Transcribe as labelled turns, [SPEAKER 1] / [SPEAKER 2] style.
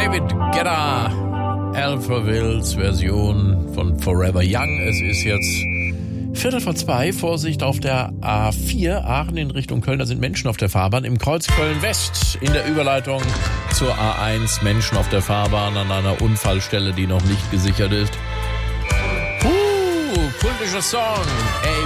[SPEAKER 1] David Guetta, Alphavilles Version von Forever Young. Es ist jetzt 1:45. Vorsicht auf der A4 Aachen in Richtung Köln. Da sind Menschen auf der Fahrbahn. Im Kreuz Köln-West in der Überleitung zur A1 Menschen auf der Fahrbahn an einer Unfallstelle, die noch nicht gesichert ist. Kultischer Song.